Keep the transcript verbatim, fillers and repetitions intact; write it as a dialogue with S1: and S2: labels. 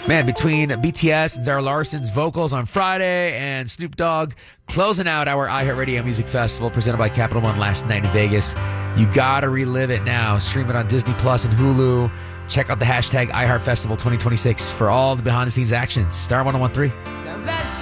S1: Man, between B T S and Zara Larson's vocals on Friday and Snoop Dogg closing out our iHeartRadio Music Festival presented by Capital One last night in Vegas, you gotta relive it now. Stream it on Disney Plus and Hulu. Check out the hashtag iHeartFestival twenty twenty-six for all the behind-the-scenes actions. Star one oh one three.